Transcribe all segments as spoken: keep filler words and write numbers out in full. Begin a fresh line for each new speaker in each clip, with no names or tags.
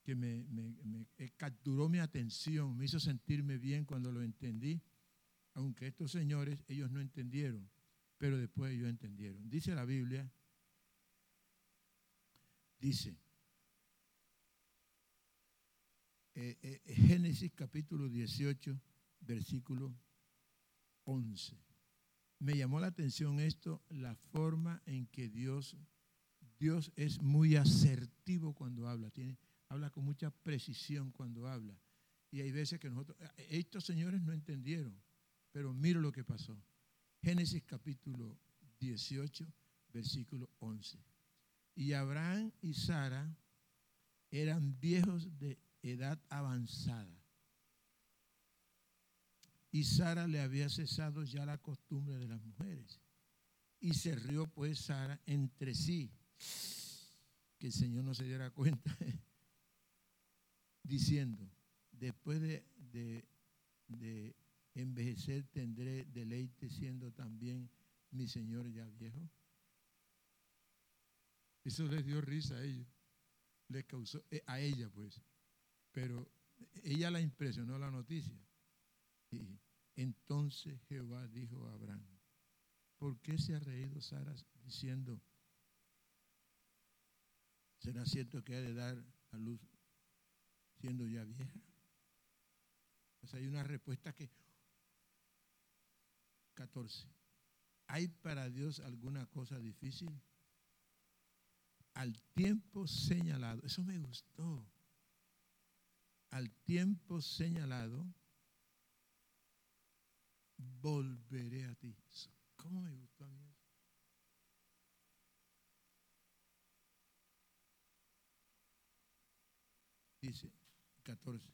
que me, me, me capturó mi atención, me hizo sentirme bien cuando lo entendí, aunque estos señores, ellos no entendieron, pero después ellos entendieron. Dice la Biblia, dice, eh, eh, Génesis capítulo dieciocho, versículo once. Me llamó la atención esto, la forma en que Dios, Dios es muy asertivo cuando habla, tiene, habla con mucha precisión cuando habla. Y hay veces que nosotros, estos señores no entendieron, pero mira lo que pasó. Génesis capítulo dieciocho, versículo once. Y Abraham y Sara eran viejos de edad avanzada. Y Sara le había cesado ya la costumbre de las mujeres. Y se rió pues Sara entre sí, que el Señor no se diera cuenta, diciendo, después de, de, de envejecer tendré deleite siendo también mi Señor ya viejo. Eso les dio risa a ellos, les causó, a ella pues, pero ella la impresionó la noticia. Y entonces Jehová dijo a Abraham, ¿por qué se ha reído Sara diciendo, ¿será cierto que ha de dar a luz siendo ya vieja? Pues hay una respuesta que, catorce, ¿hay para Dios alguna cosa difícil? Al tiempo señalado, eso me gustó, al tiempo señalado, volveré a ti. ¿Cómo me gustó a mí eso? Dice, catorce.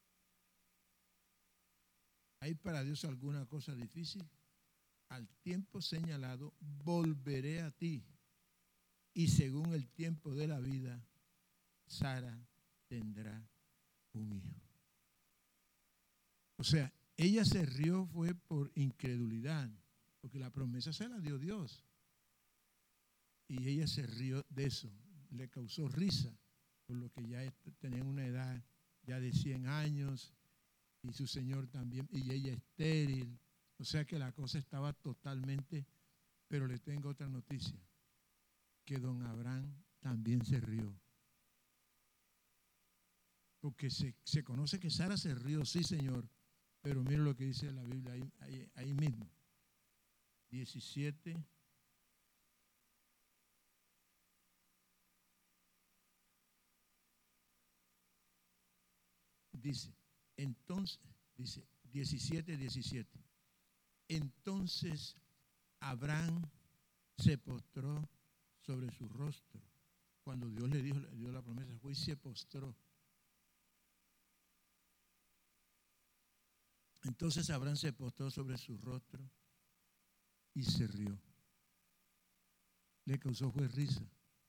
¿Hay para Dios alguna cosa difícil? Al tiempo señalado, volveré a ti. Y según el tiempo de la vida, Sara tendrá un hijo. O sea, ella se rió fue por incredulidad, porque la promesa se la dio Dios. Y ella se rió de eso, le causó risa, por lo que ya tenía una edad ya de cien años, y su señor también, y ella estéril. O sea que la cosa estaba totalmente, pero le tengo otra noticia, que don Abraham también se rió. Porque se, se conoce que Sara se rió, sí señor, pero mire lo que dice la Biblia ahí, ahí, ahí mismo. diecisiete. Dice, entonces, dice diecisiete, diecisiete. Entonces Abraham se postró sobre su rostro. Cuando Dios le dijo, le dio la promesa, fue y se postró. Entonces Abraham se postró sobre su rostro y se rió. Le causó fue risa.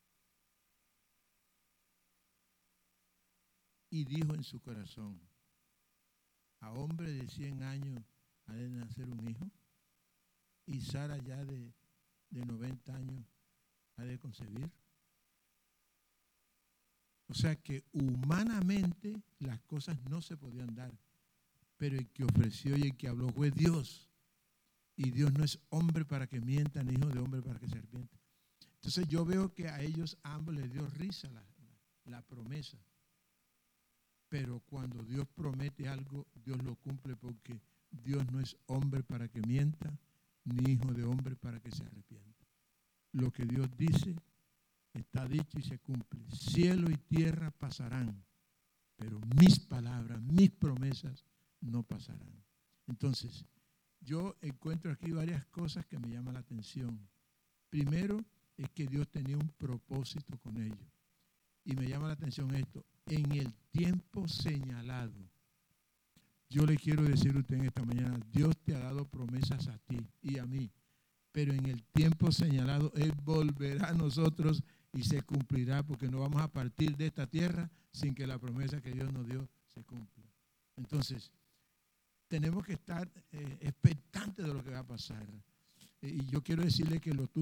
Y dijo en su corazón, a hombre de cien años ha de nacer un hijo, y Sara ya de, de noventa años ha de concebir. O sea que humanamente las cosas no se podían dar, pero el que ofreció y el que habló fue Dios. Y Dios no es hombre para que mienta, ni hijo de hombre para que se arrepienta. Entonces yo veo que a ellos ambos les dio risa la, la, la promesa. Pero cuando Dios promete algo, Dios lo cumple, porque Dios no es hombre para que mienta, ni hijo de hombre para que se arrepienta. Lo que Dios dice está dicho y se cumple. Cielo y tierra pasarán, pero mis palabras, mis promesas no pasarán. Entonces, yo encuentro aquí varias cosas que me llaman la atención. Primero, es que Dios tenía un propósito con ellos. Y me llama la atención esto, en el tiempo señalado. Yo le quiero decir a usted en esta mañana, Dios te ha dado promesas a ti y a mí, pero en el tiempo señalado Él volverá a nosotros y se cumplirá, porque no vamos a partir de esta tierra sin que la promesa que Dios nos dio se cumpla. Entonces, tenemos que estar eh, expectantes de lo que va a pasar. Eh, y yo quiero decirle que lo tuyo